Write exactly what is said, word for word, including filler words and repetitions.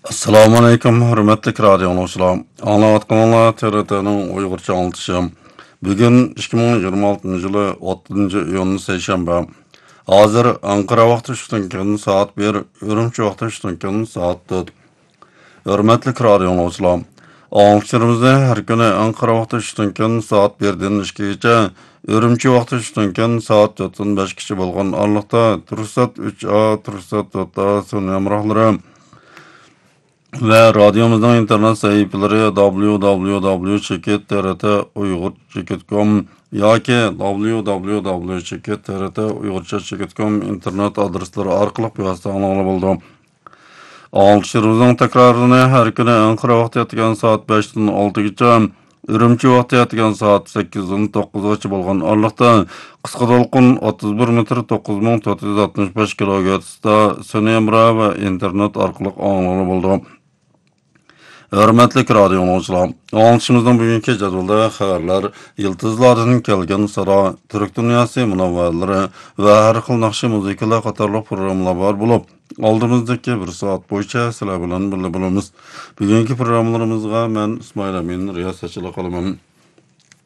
Assalomu alaykum, hurmatli radio anglag'uchilar. Anglayotganlar T R T'ning Uyg'urcha anlatışı. Bugun ikki ming yigirma oltinchi yili o'ttinchi iyun seshanba. Hozir Ankara vaqti shundan soat bir, Urumchi vaqti shundan soat to'rt. Hurmatli radio anglag'uchilar. Anglag'uchilarimizda har kuni Ankara vaqti shundan soat birdan ikkigacha, Urumchi vaqti shundan soat to'rtdan beshgacha bo'lgan araliqda Tursat uch A, Tursat to'rt A sun'iy hamrohlari ve radyomuzun internet sayfaları w w w cheket t r t uyg'ur cheket com yoki w w w cheket t r t uyg'urcha cheket com internet adreslari orqali bevosita anglab bo'ldi. Anglashimizning takrorlarini har kuni Ankara vaqti yetgan soat beshdan oltigacha, Urumchi vaqti yetgan soat sakkizdan to'qqizgacha bo'lgan araliqda qisqa to'lqin o'ttiz bir metr to'qqiz ming to'rt yuz oltmish besh kilogertzda sun'iy hamroh va internet orqali anglab bo'ldi. Hürmetli radio anglag'uchilar, anglashimizning bugungi jadvalda xabarlar, yıldızlardan kelgan sara, Türk dunyosi munavvarlari va har xil naqshi muzikalar qatorliq programmalar bor bo'lib, oldimizdagi bir soat bo'yicha sizlar bilan birga bo'lamiz. Bugungi programmalarimizga men Ismoil Amin riyosatchilik qilaman.